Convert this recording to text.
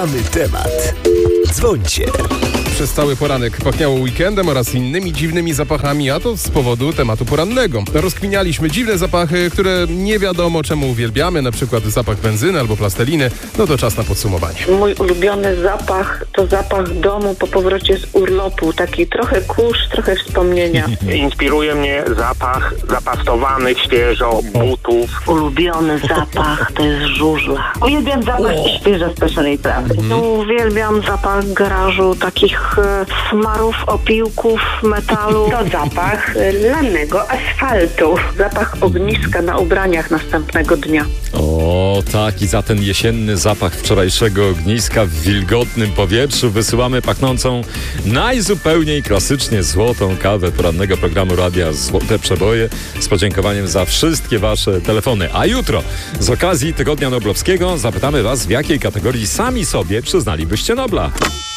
Mamy temat. Dzwońcie. Przez cały poranek pachniało weekendem oraz innymi dziwnymi zapachami, a to z powodu tematu porannego. Rozkminialiśmy dziwne zapachy, które nie wiadomo czemu uwielbiamy, na przykład zapach benzyny albo plasteliny. No to czas na podsumowanie. Mój ulubiony zapach to zapach domu po powrocie z urlopu. Taki trochę kurz, trochę wspomnienia. Inspiruje mnie zapach zapastowanych świeżo butów. Ulubiony zapach to jest żużla. Uwielbiam zapach świeżo speszonej trawy. Uwielbiam zapach garażu, takich smarów, opiłków, metalu. To zapach lanego asfaltu. Zapach ogniska na ubraniach następnego dnia. O, tak, i za ten jesienny zapach wczorajszego ogniska w wilgotnym powietrzu wysyłamy pachnącą najzupełniej klasycznie złotą kawę porannego programu radia Złote Przeboje z podziękowaniem za wszystkie wasze telefony. A jutro z okazji Tygodnia Noblowskiego zapytamy was, w jakiej kategorii sami sobie przyznalibyście Nobla.